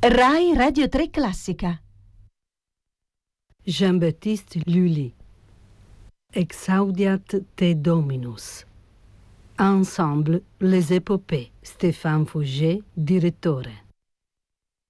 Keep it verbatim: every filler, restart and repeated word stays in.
Rai Radio tre Classica. Jean-Baptiste Lully. Exaudiat te Dominus. Ensemble Les Épopées. Stéphane Fouget, direttore.